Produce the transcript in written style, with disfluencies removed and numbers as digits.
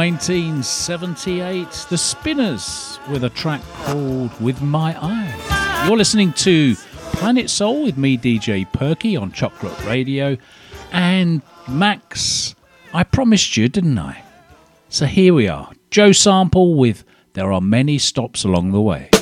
1978, The Spinners with a track called With My Eyes. You're listening to Planet Soul with me, DJ Perky, on Chocolate Radio. And Max, I promised you, didn't I? So here we are. Joe Sample with There Are Many Stops Along the Way.